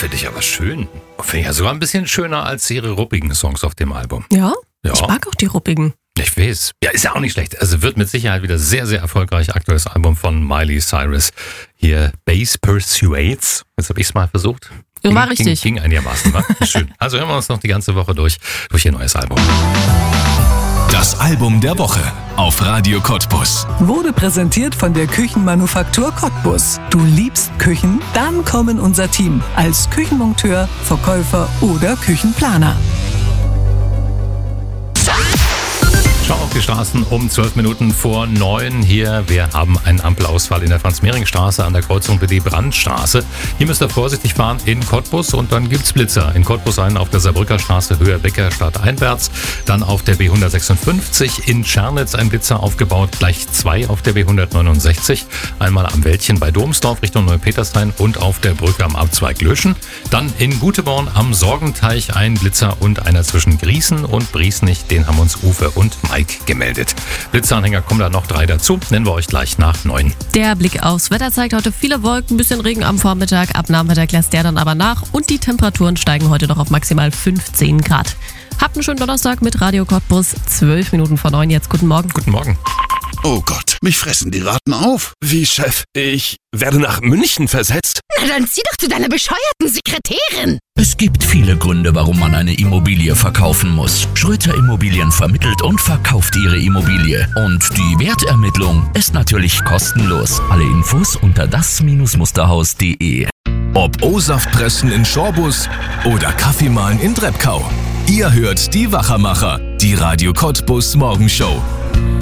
finde ich aber schön. Finde ich ja sogar ein bisschen schöner als ihre ruppigen Songs auf dem Album. Ja? Ja. Ich mag auch die ruppigen. Ich weiß. Ja, ist ja auch nicht schlecht. Also wird mit Sicherheit wieder sehr, sehr erfolgreich. Aktuelles Album von Miley Cyrus. Hier Bass Persuades. Jetzt habe ich es mal versucht. War richtig. Ging einigermaßen, wa? Schön. Also hören wir uns noch die ganze Woche durch ihr neues Album. Das Album der Woche auf Radio Cottbus. Wurde präsentiert von der Küchenmanufaktur Cottbus. Du liebst Küchen? Dann komm in unser Team als Küchenmonteur, Verkäufer oder Küchenplaner. Schau auf die Straßen um 12 Minuten vor 9 hier. Wir haben einen Ampelausfall in der Franz-Mehring-Straße an der Kreuzung Willy-Brandt-Straße. Hier müsst ihr vorsichtig fahren in Cottbus und dann gibt's Blitzer. In Cottbus einen auf der Saarbrücker Straße Höhe Becker stadteinwärts. Dann auf der B156 in Tschernitz ein Blitzer aufgebaut. Gleich 2 auf der B169. Einmal am Wäldchen bei Domsdorf Richtung Neupetershain und auf der Brücke am Abzweig Löschen. Dann in Guteborn am Sorgenteich ein Blitzer und einer zwischen Griesen und Briesnich. Den haben uns Uwe und Mike gemeldet. Blitzanhänger kommen da noch 3 dazu. Nennen wir euch gleich nach 9. Der Blick aufs Wetter zeigt heute viele Wolken, bisschen Regen am Vormittag. Ab Nachmittag lässt der dann aber nach und die Temperaturen steigen heute noch auf maximal 15 Grad. Habt einen schönen Donnerstag mit Radio Cottbus. 12 Minuten vor 9 jetzt. Guten Morgen. Guten Morgen. Oh Gott, mich fressen die Ratten auf. Wie, Chef? Ich werde nach München versetzt? Na dann zieh doch zu deiner bescheuerten Sekretärin. Es gibt viele Gründe, warum man eine Immobilie verkaufen muss. Schröter Immobilien vermittelt und verkauft ihre Immobilie. Und die Wertermittlung ist natürlich kostenlos. Alle Infos unter das-musterhaus.de. Ob O-Saft pressen in Schorbus oder Kaffee mahlen in Treppkau. Ihr hört die Wachermacher, die Radio Cottbus Morgenshow.